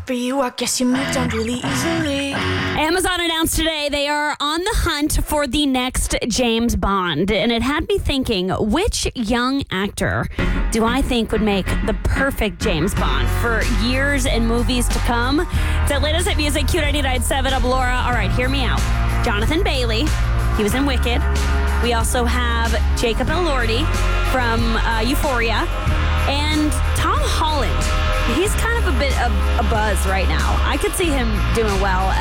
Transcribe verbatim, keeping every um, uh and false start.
For you, I guess you moved on really easily. Amazon announced today they are on the hunt for the next James Bond. And it had me thinking, which young actor do I think would make the perfect James Bond for years and movies to come? It's the latest at Music, Q ninety-nine point seven. I'm Laura. All right, hear me out. Jonathan Bailey. He was in Wicked. We also have Jacob Elordi from uh, Euphoria. And Tom Holland. He's kind of a bit of a buzz right now. I could see him doing well